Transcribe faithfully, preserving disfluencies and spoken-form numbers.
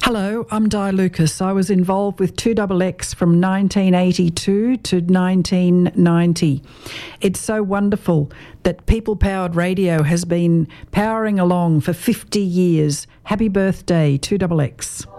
Hello, I'm Di Lucas. I was involved with two X X from nineteen eighty-two to nineteen ninety. It's so wonderful that people-powered radio has been powering along for fifty years. Happy birthday, two X X.